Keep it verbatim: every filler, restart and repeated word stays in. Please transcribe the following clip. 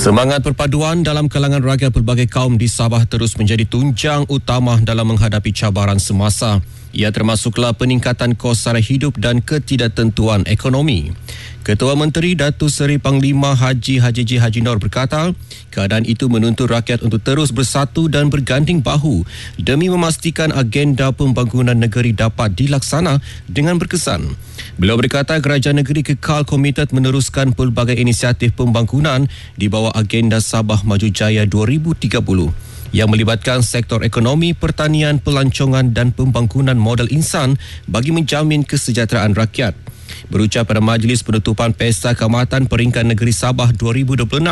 Semangat perpaduan dalam kalangan rakyat pelbagai kaum di Sabah terus menjadi tunjang utama dalam menghadapi cabaran semasa. Ia termasuklah peningkatan kos sara hidup dan ketidaktentuan ekonomi. Ketua Menteri Datuk Seri Panglima Haji Haji J. Haji Nur berkata, keadaan itu menuntut rakyat untuk terus bersatu dan berganding bahu demi memastikan agenda pembangunan negeri dapat dilaksana dengan berkesan. Beliau berkata kerajaan negeri kekal komited meneruskan pelbagai inisiatif pembangunan di bawah agenda Sabah Maju Jaya dua ribu tiga puluh yang melibatkan sektor ekonomi, pertanian, pelancongan dan pembangunan modal insan bagi menjamin kesejahteraan rakyat. Berucap pada majlis penutupan Pesta Keamatan Peringkat Negeri Sabah dua ribu dua puluh enam,